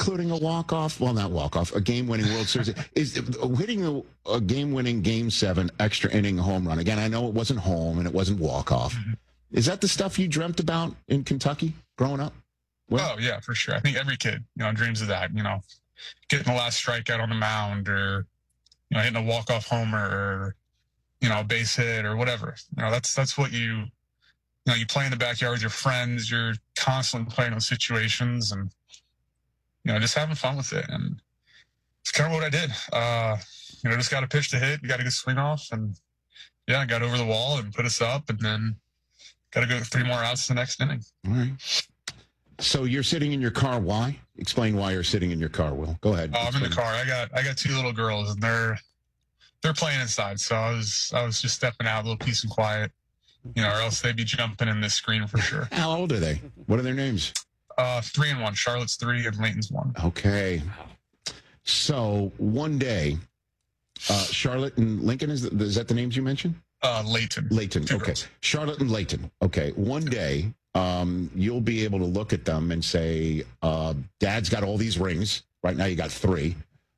including a walk-off? Well, not walk-off, a game-winning World Series. Is hitting a game-winning Game 7 extra inning home run. Again, I know it wasn't home and it wasn't walk-off. Is that the stuff you dreamt about in Kentucky growing up? Oh, yeah, for sure. I think every kid, dreams of that, getting the last strikeout on the mound or, hitting a walk-off homer or, a base hit or whatever. That's what you play in the backyard with your friends. You're constantly playing those situations and, just having fun with it. And it's kind of what I did. Just got a pitch to hit. You got to get a swing off. And, yeah, I got over the wall and put us up. And then got to go 3 more outs the next inning. All right. So you're sitting in your car. Why? Explain why you're sitting in your car, Will. Go ahead. I'm in the car. I got 2 little girls, and they're playing inside. So I was just stepping out, a little peace and quiet, or else they'd be jumping in this screen for sure. How old are they? What are their names? 3 and 1. Charlotte's 3 and Layton's 1. Okay. So one day, Charlotte and Lincoln, is that the names you mentioned? Layton. Layton. 2 Okay. girls. Charlotte and Layton. Okay. One day, you'll be able to look at them and say, Dad's got all these rings. Right now you got 3.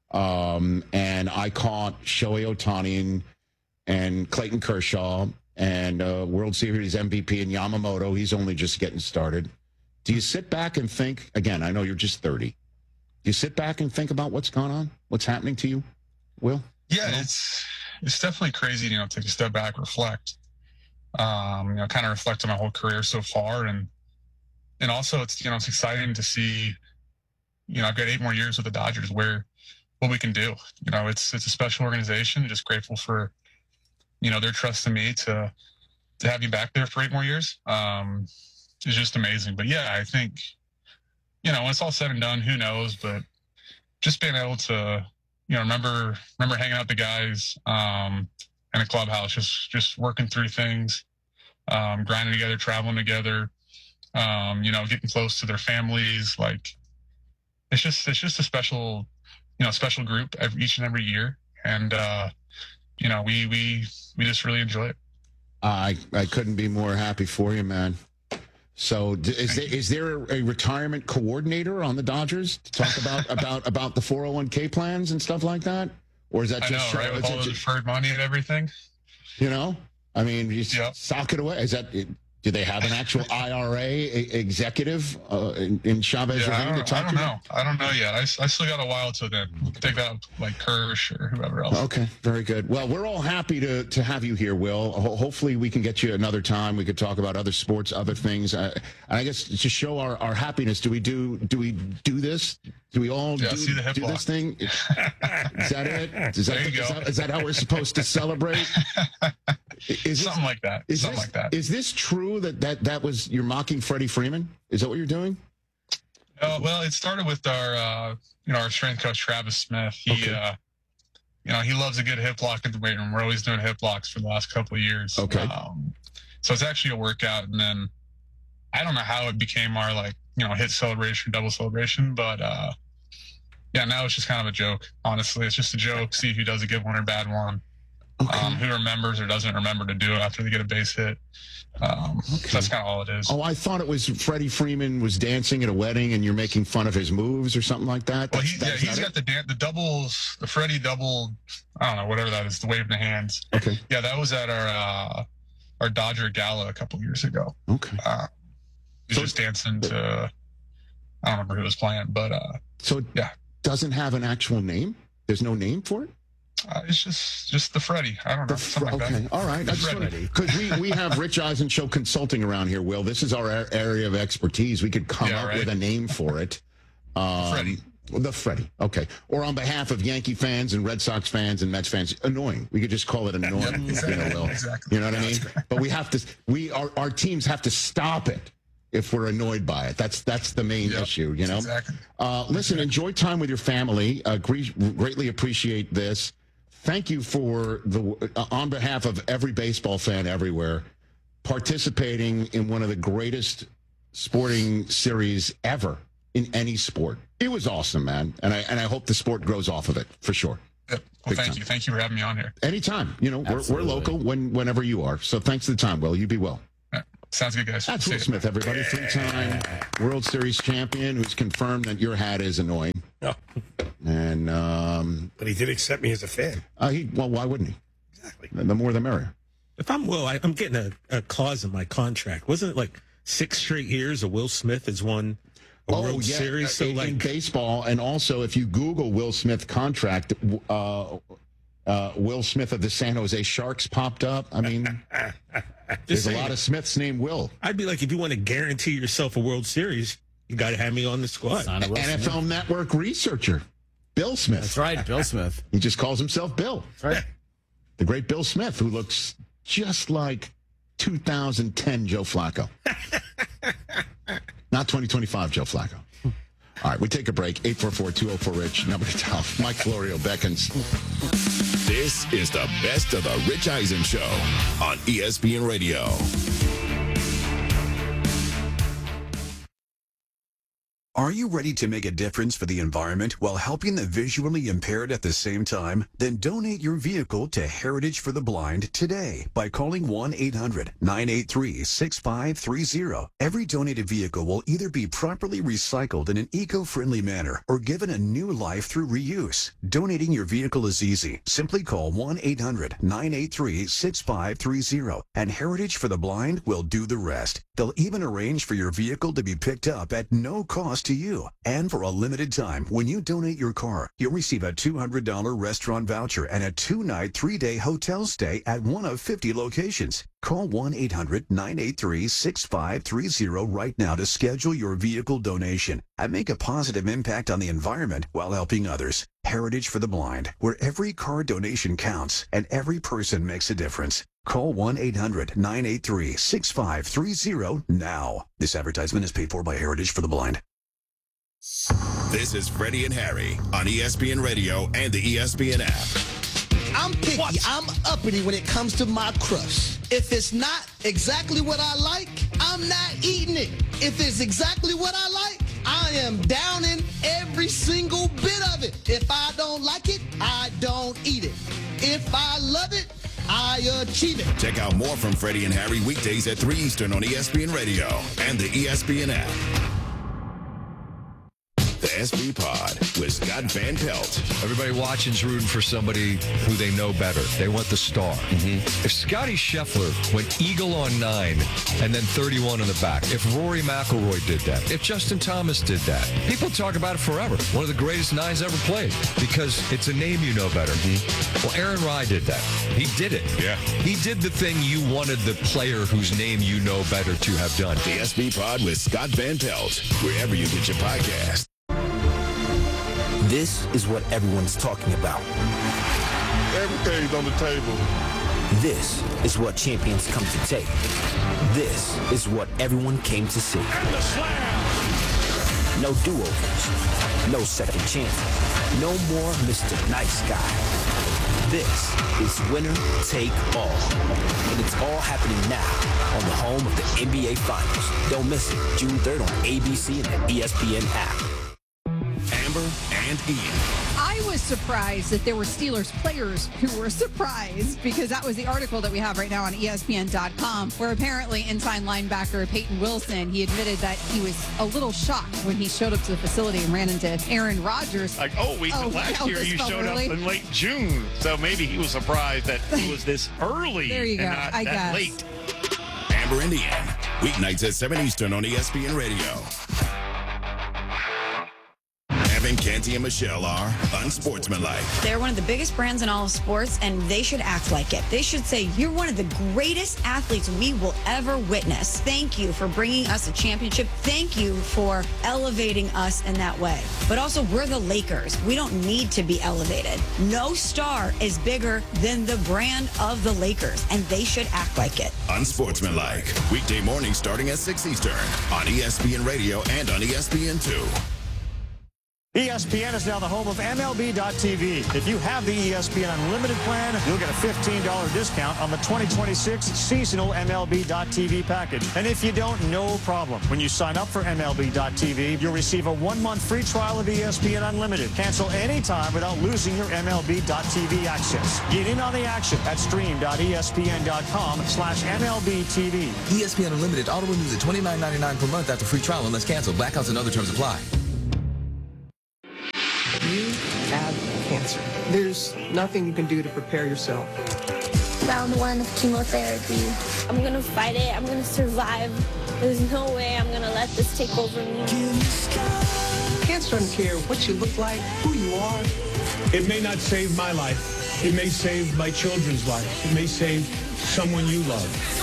And I caught Shohei Ohtani and Clayton Kershaw and World Series MVP and Yamamoto. He's only just getting started. Do you sit back and think, again, I know you're just 30. Do you sit back and think about what's gone on? What's happening to you, Will? Yeah, it's definitely crazy, take a step back, reflect. Kind of reflect on my whole career so far. And also it's exciting to see, I've got 8 more years with the Dodgers what we can do. It's a special organization. Just grateful for, their trust in me to have you back there for 8 more years. It's just amazing. But yeah, I think, when it's all said and done, who knows, but just being able to, remember hanging out with the guys, in a clubhouse, just working through things, grinding together, traveling together, getting close to their families. Like it's just a special, special group each and every year. And, we just really enjoy it. I couldn't be more happy for you, man. So is there a retirement coordinator on the Dodgers to talk about the 401k plans and stuff like that? Or is that just right? With all the deferred money and everything. I mean, you sock it away. Is that? Do they have an actual IRA executive in Chavez Ravine to talk to? I don't know yet. I still got a while till then. Take that like Kirsch or whoever else. Okay, very good. Well, we're all happy to have you here, Will. Hopefully we can get you another time. We could talk about other sports, other things. And I guess to show our happiness, do we do this? Do we all do this thing? Is that it? Is that how we're supposed to celebrate? Something like that. Is this true that was you're mocking Freddie Freeman? Is that what you're doing? Well, it started with our strength coach Travis Smith. He loves a good hip lock in the weight room. We're always doing hip locks for the last couple of years. Okay. So it's actually a workout, and then I don't know how it became our hit celebration, double celebration, but now it's just kind of a joke. Honestly, it's just a joke. See who does a good one or bad one. Okay. Who remembers or doesn't remember to do it after they get a base hit. So that's kind of all it is. Oh, I thought it was Freddie Freeman was dancing at a wedding and you're making fun of his moves or something like that. Well, he's got the doubles, the Freddie double, I don't know, whatever that is, the wave the hands. Okay. Yeah, that was at our Dodger Gala a couple years ago. Okay. He was just dancing to, I don't remember who was playing, but so it doesn't have an actual name? There's no name for it? It's just the Freddie. I don't know. Okay, all right. Because we have Rich Eisen Show Consulting around here, Will. This is our area of expertise. We could come up with a name for it. Freddie. The Freddie. Okay. Or on behalf of Yankee fans and Red Sox fans and Mets fans, annoying. We could just call it annoying. Will. Exactly. You know what I mean? But we have to. Our teams have to stop it if we're annoyed by it. That's the main issue. Exactly. Listen, enjoy time with your family. Greatly appreciate this. Thank you for on behalf of every baseball fan everywhere, participating in one of the greatest sporting series ever in any sport. It was awesome, man, and I hope the sport grows off of it for sure. Yep. Well, thank you. Thank you for having me on here. Anytime. We're local whenever you are. So thanks for the time, Will. You be well. Sounds good, guys. That's Will Smith, everybody. 3-time World Series champion who's confirmed that your hat is annoying. No. And But he did accept me as a fan. well, why wouldn't he? Exactly. The more, the merrier. If I'm Will, I'm getting a clause in my contract. Wasn't it like 6 straight years of Will Smith has won a World Series? So in baseball, and also if you Google Will Smith contract, Will Smith of the San Jose Sharks popped up. I mean, there's a lot of Smiths named Will. I'd be like, if you want to guarantee yourself a World Series, you got to have me on the squad. NFL Network researcher, Bill Smith. That's right, Bill Smith. He just calls himself Bill. That's right. The great Bill Smith, who looks just like 2010 Joe Flacco. Not 2025 Joe Flacco. All right, we take a break. 844-204-RICH. Number to dial. Mike Florio beckons. This is the best of the Rich Eisen Show on ESPN Radio. Are you ready to make a difference for the environment while helping the visually impaired at the same time? Then donate your vehicle to Heritage for the Blind today by calling 1-800-983-6530. Every donated vehicle will either be properly recycled in an eco-friendly manner or given a new life through reuse. Donating your vehicle is easy. Simply call 1-800-983-6530 and Heritage for the Blind will do the rest. They'll even arrange for your vehicle to be picked up at no cost to you. And for a limited time, when you donate your car, you'll receive a $200 restaurant voucher and a 2-night, 3-day hotel stay at one of 50 locations. Call 1-800-983-6530 right now to schedule your vehicle donation and make a positive impact on the environment while helping others. Heritage for the Blind, where every car donation counts and every person makes a difference. Call 1-800-983-6530 now. This advertisement is paid for by Heritage for the Blind. This is Freddie and Harry on ESPN Radio and the ESPN app. I'm picky. I'm uppity when it comes to my crust. If it's not exactly what I like, I'm not eating it. If it's exactly what I like, I am downing every single bit of it. If I don't like it, I don't eat it. If I love it, I achieve it. Check out more from Freddie and Harry weekdays at 3 Eastern on ESPN Radio and the ESPN app. The SB Pod with Scott Van Pelt. Everybody watching's rooting for somebody who they know better. They want the star. If Scotty Scheffler went eagle on 9 and then 31 in the back, if Rory McIlroy did that, if Justin Thomas did that, people talk about it forever. One of the greatest 9s ever played because it's a name you know better. Well, Aaron Rai did that. He did it. Yeah. He did the thing you wanted the player whose name you know better to have done. The SB Pod with Scott Van Pelt, wherever you get your podcast. This is what everyone's talking about. Everything's on the table. This is what champions come to take. This is what everyone came to see. And the slam! No do-overs. No second chances. No more Mr. Nice Guy. This is winner take all. And it's all happening now on the home of the NBA Finals. Don't miss it. June 3rd on ABC and the ESPN app. Amber and Ian. I was surprised that there were Steelers players who were surprised because that was the article that we have right now on ESPN.com where apparently inside linebacker Peyton Wilson, he admitted that he was a little shocked when he showed up to the facility and ran into Aaron Rodgers. Like, last year you showed up in late June, so maybe he was surprised that it was this early there you go, and not I that guess. late. Amber and Ian, weeknights at 7 Eastern on ESPN Radio. Evan, Canty, and Michelle are unsportsmanlike. They're one of the biggest brands in all of sports, and they should act like it. They should say, you're one of the greatest athletes we will ever witness. Thank you for bringing us a championship. Thank you for elevating us in that way. But also, we're the Lakers. We don't need to be elevated. No star is bigger than the brand of the Lakers, and they should act like it. Unsportsmanlike. Weekday mornings starting at 6 Eastern on ESPN Radio and on ESPN2. ESPN is now the home of MLB.tv. If you have the ESPN Unlimited plan, you'll get a $15 discount on the 2026 seasonal MLB.tv package. And if you don't, no problem. When you sign up for MLB.tv, you'll receive a 1-month free trial of ESPN Unlimited. Cancel anytime without losing your MLB.tv access. Get in on the action at stream.espn.com/MLBTV. ESPN Unlimited auto renews at $29.99 per month after free trial unless canceled. Blackouts and other terms apply. You have cancer. There's nothing you can do to prepare yourself. Round 1 of chemotherapy. I'm gonna fight it. I'm gonna survive. There's no way I'm gonna let this take over me. Cancer doesn't care what you look like, who you are. It may not save my life. It may save my children's lives. It may save someone you love.